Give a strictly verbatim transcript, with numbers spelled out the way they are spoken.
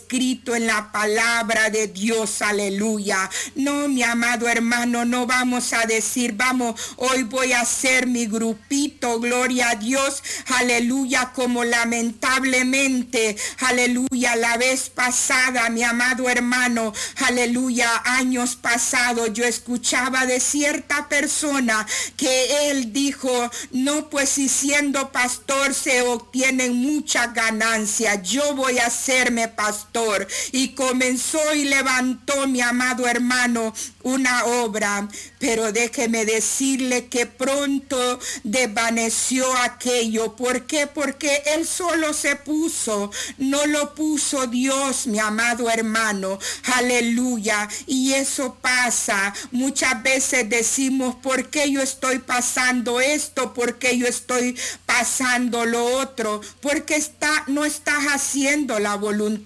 escrito en la palabra de Dios, aleluya. No, mi amado hermano, no vamos a decir, vamos, hoy voy a hacer mi grupito, gloria a Dios, aleluya, como lamentablemente, aleluya, la vez pasada, mi amado hermano, aleluya, años pasados, yo escuchaba de cierta persona que él dijo, no, pues si siendo pastor se obtienen muchas ganancias, yo voy a hacerme pastor, y comenzó y levantó, mi amado hermano, una obra, pero déjeme decirle que pronto desvaneció aquello. ¿Por qué? Porque él solo se puso, no lo puso Dios, mi amado hermano, aleluya. Y eso pasa, muchas veces decimos, ¿por qué yo estoy pasando esto? ¿Por qué yo estoy pasando lo otro? Porque está, no estás haciendo la voluntad